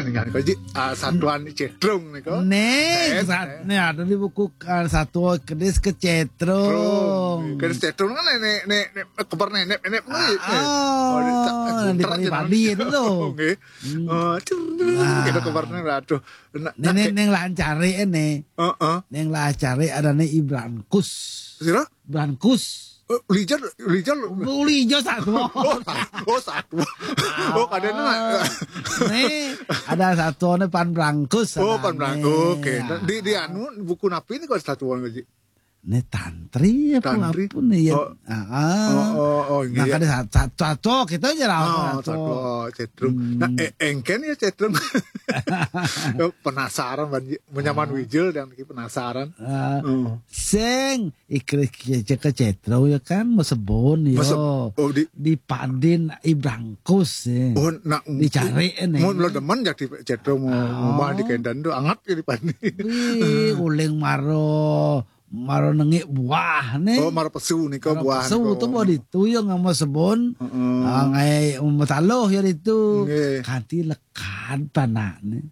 Dengan koji satuan cetrung nih kok. Nih ada di buku satu kedis ke cetrung. Kedis cetrung kan nek kebar nenek nih. Di padi itu loh. Kita kebarnya aduh. Neng lancari ini. Neng lancari ada nih Ibrankus. Sira? Ibrankus. Lijar satu. Satu. Kadang nih ada satu nih Pan Brangkus. Pan Brangkus. Oke. Di anu buku napi ini kok satuan gaji. Ini tantri ya pun nih ya. Nah kan satu kita aja lah. Satu cetrung. Nah engken ya cetrung. Penasaran menyaman wijel dan penasaran. Sing ikrik ke cetrung ya kan mesebon ya. Di Padin Ibrangkus ya. Dicari ini. Mau lo demen jadi cetrung mau di kendan tuh angat ya di Padin. Uling maro nengik buah nih. Maro pesu nih kok buah. Pesu tuh mau dituyung sama sebon. Ngai metaloh ya itu. Kanti lekan panak nih.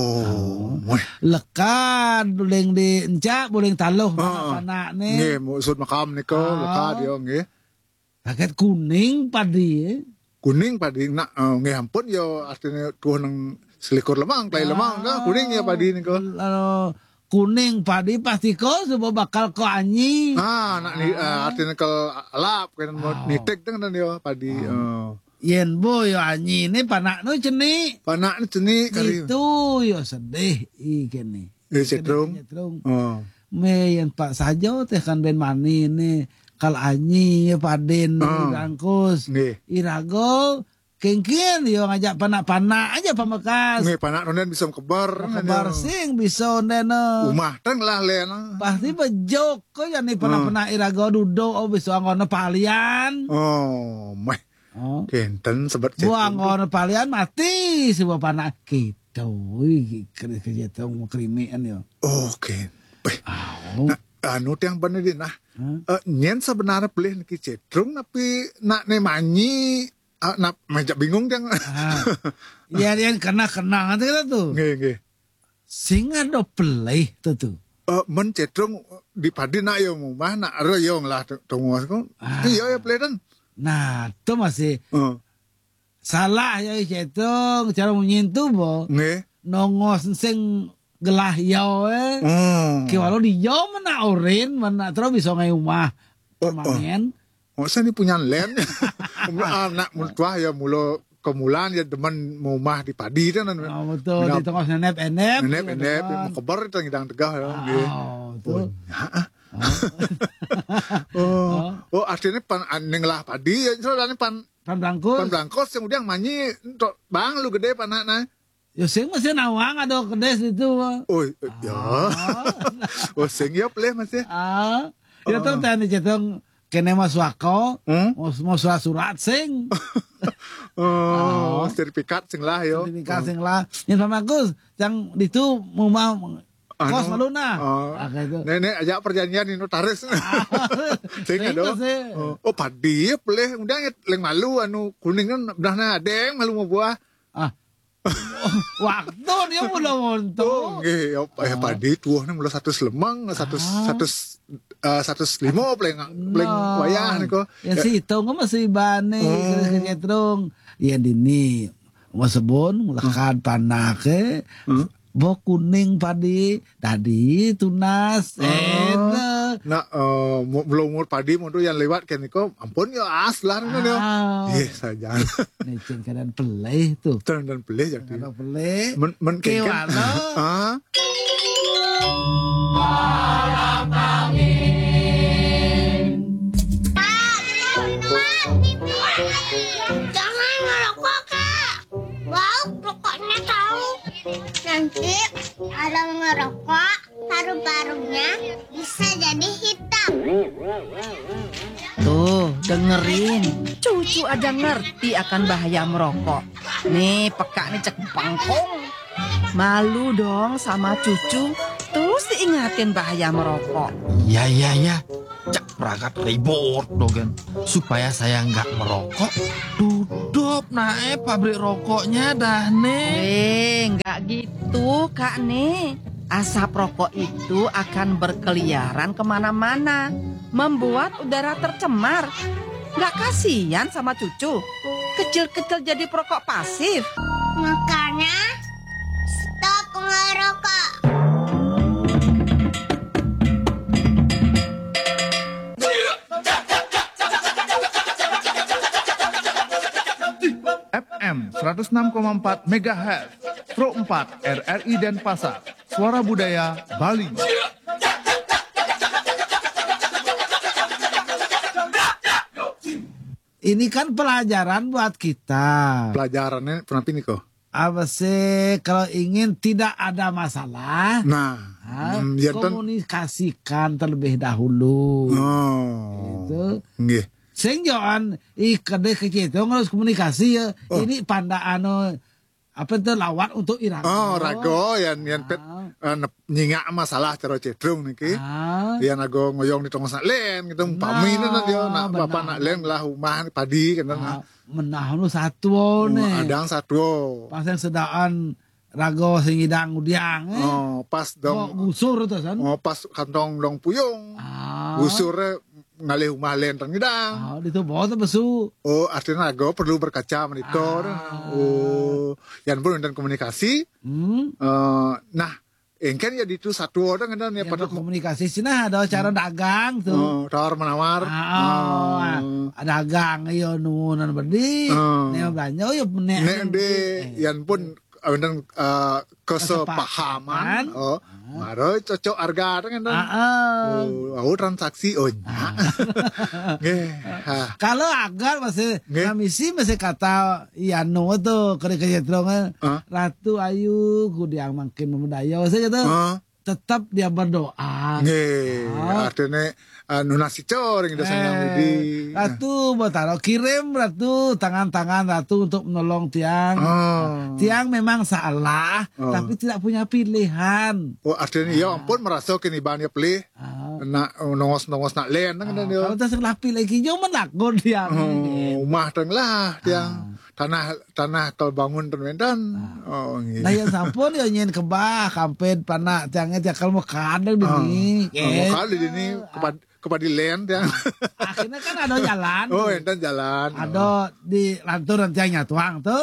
Lekan boleh di encak boleh taloh panak nih. Nggih, maksud makam nih kok lekan dia nggih. Paket kuning padi. Kuning padi nak nggih ampun ya artinya tuh nang selikur lemang, klay lemang kan kuning ya padi nih kok. Kuning padi pasti kau sebab bakal kau anyi. Nak artinya kalau alap kan mau nitek dengan dia padi. Yen boy anyi ini panak no ceni. Panak no ceni kali. Itu yo sedih ikene. Cetrung. Me yen Pak Sajo teh kan ben mani ini kal anyi padin Bangkus. Irago kengkian yo ngajak panak-panak aja pambekas. Nih panak nonen bisa kebar. Kebar sing bisa nonen. Umah teng lah len. Pasti bejok kok ya nih panak-panak irago duduk bisa ngono palian. Meh. Kenten sebet cetrung. Buang ngono palian mati sebab panak gitu. Kerja tong krimian yo. Oke. Nah, anu yang bener di nah. Nyen sebenarnya beli nih cetrung tapi nak ne manyi nak meja bingung yang ya dia kena nanti kita tuh singa do play tuh men cetrung di padi nak yo mah nak royong lah tunggu aku iya ya play dan nah tuh masih salah ya cetrung cara menyentuh bo nongos sing gelah yo kiwalo di yo mana orin mana terus bisa ngai rumah permanen. Saya ini punya len, anak mutua ya mulu kemulan ya demen mau mah di padi kan. Betul di tengah nenep mau kebar itu ngidang tegah ya. Artinya neng lah padi ya soalnya pan Brangkus yang udah manyi bang lu gede panaknya. Ya sing masih nawang ada kedes itu. Sing ya pleh masih. Ya tuh tadi cetong kene mas wako, mau surat sing. Sertifikat sing lah yo. Sertifikat sing lah. Yang bagus, yang itu mau kos maluna. Nenek aja perjanjian ini notaris. Sing ado. Padi boleh udah leng malu anu kuning kan udah adeng malu mau buah. Waktu dia mulai montok. Ya padi tuh nih mulai 100 lemang, 105 pleng wayah nih kok. Ya sih itu nggak masih bane cetrung. Ya dini masebon lekan panak bo kuning padi tadi tunas nak belum umur padi mau yang lewat kan niko ampun ya aslan kan ya saja necen keadaan peleh tuh dan peleh jadi peleh men kewala malam angin jangan ngerokok kak bau rokoknya tahu nanti kalau ngerokok paru-parunya bisa jadi hitam. Tuh, dengerin. Cucu ada ngerti akan bahaya merokok. Nih, peka nih cek pangkong. Malu dong sama cucu. Terus diingatin bahaya merokok. Iya. Cek perangkat ribut dogen. Supaya saya nggak merokok. Tutup naik pabrik rokoknya dah nih. Nggak gitu, Kak Ne. Asap rokok itu akan berkeliaran kemana-mana, membuat udara tercemar. Gak kasihan sama cucu? Kecil-kecil jadi perokok pasif. Makanya stop ngerokok. FM 106,4 MHz, Pro 4 RRI Denpasar, Suara Budaya Bali. Ini kan pelajaran buat kita. Pelajarannya kenapa nih kok? Apa sih kalau ingin tidak ada masalah? Nah, ya komunikasikan terlebih dahulu. Oh, Gitu. nggih. Sing joan kade kecetong harus komunikasi ya. Ini pandaan apa itu lawat untuk irang. Oh, rago yang pet nyingak masalah cara cedrung niki. Yang nago ngoyong di tongos nak len gitu pami na dia nak bapak nak len lah rumah padi kan. Menah nu satu ne. Adang satu. Pas yang sedaan rago sing idang udiang. Oh, pas dong. Gusur itu kan. Oh, pas kantong dong puyung. Gusurnya ngalih rumah len tang idang. Itu bawa tuh besu. Oh, artinya nago perlu berkaca monitor. Oh, yang perlu dan komunikasi. Nah, engken ya itu satu orang kan ya pada komunikasi sini ada cara dagang tuh. Oh, tawar menawar. Dagang yo nunan berdi. Ne belanja yo nek de yang pun dan kesepahaman. Oh, maro cocok harga kan. Transaksi Kalau agar masih masih kata Yano tuh kerja Ratu Ayu kudiang makin memudaya saya gitu. Tetap dia berdoa. Artinya nunasi coring di Ratu bertaruh kirim Ratu tangan-tangan Ratu untuk menolong Tiang. Tiang memang salah tapi tidak punya pilihan. Oh, artinya ya ampun merasa kini banyak pilih. Nak nongos nak len kalau tak salah pilih lagi yo menakut Tiang. Rumah lah Tiang. Tanah kalau bangun termendan. Oh, gitu. Nah yang sampun ya nyen kebah kampet panak Tiangnya Tiang mau kadang dini. Mau kali dini kepada len Tiang. Akhirnya kan ada jalan. Oh, enten jalan. Ada di lanturan Tiangnya tuang tuh.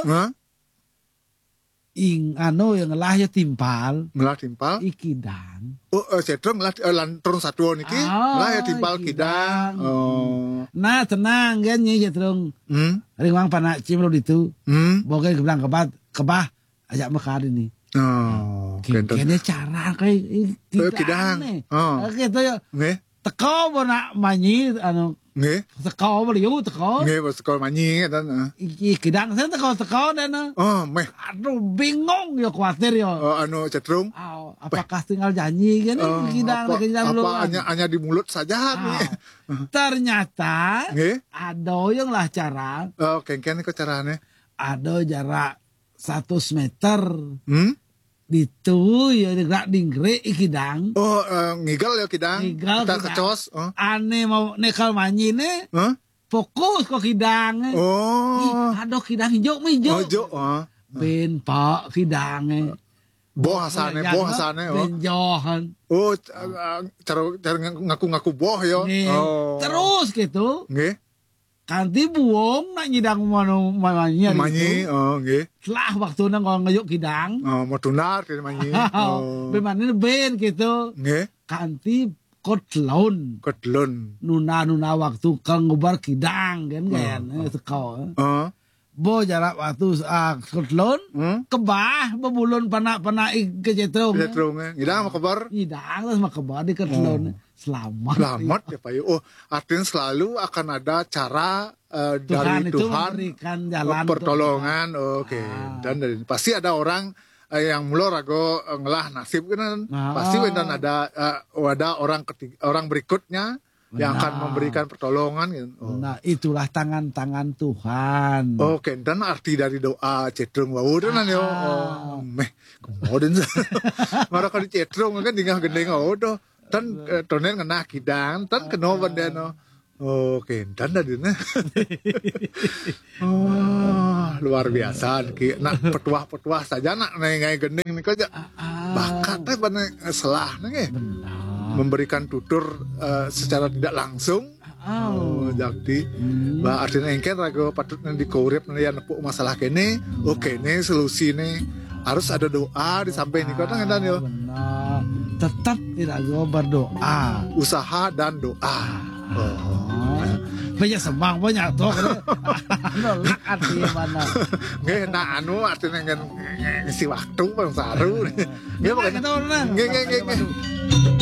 Yang ngelah ya timpal. Melah timpal. Ikidang. Oh, cedrong melah lanturun satu niki. Melah ya timpal kidang. Oh. Nah, tenang kan nya cedrong. Ringwang panak cimro itu. Boga geblang kebah ajak mekar ini. Oh. Kayaknya cara kayak kidang. Gitu ya. Nggih. Teko bona manyi nggih. Teko beliau teko. Nggih, pas sekolah manyi dan iki kidang saya teko dan meh. Aduh bingung ya khawatir ya. Cedrung. Apakah tinggal janji kan kidang belum. Hanya di mulut saja nih. Ternyata ada yang lah cara. Oh, kengken kok caranya. Ada jarak 100 meter. Itu ya gerak dingre ikidang. Oh, ngigal ya kidang. Kita kecos. Ane mau nekal manyi ne. Fokus kok kidang. Oh. Aduh kidang hijau. Hijau. Ben pak kidang. Boh hasane. Ben johan. Oh, cara ngaku-ngaku boh ya. Terus gitu. Nggih. Kanti buong nak nyidang manyi. Manyi, nggih. Setelah waktu nang ngayuk kidang. Mau tunar kene manyi. Bemane ben gitu. Nggih. Kanti kotlon. Nuna waktu kang ngobar kidang kan teko. Bo jarak waktu kotlon kebah bebulun panak-panak kecetrung. Ngidang mau kabar? Ngidang terus mau kabar di kotlon. Selamat ya Pak Yu. Oh, artinya selalu akan ada cara dari Tuhan memberikan jalan pertolongan. Oke. Dan pasti ada orang yang mula rago ngelah nasib kan. Pasti dan ada orang berikutnya yang akan memberikan pertolongan gitu. Nah, itulah tangan-tangan Tuhan. Oke, dan arti dari doa cedrung wau dan yo. Kemudian marah kalau cedrung kan tinggal gendeng do. Tan tonen kena kidang, tan kena benda no. Oke, dan dari luar biasa ki nak petuah-petuah saja nak ngai gending nih aja bakat teh bane selah nih memberikan tutur secara tidak langsung jadi artinya engken rago patutnya dikurip nih nepuk masalah kene oke nih solusi nih harus ada doa di samping nih kadang kan yo tetap tidak go berdoa usaha dan doa banyak semang banyak tuh nolak artinya mana nggak nah artinya kan si waktu bang saru nggak pakai nggak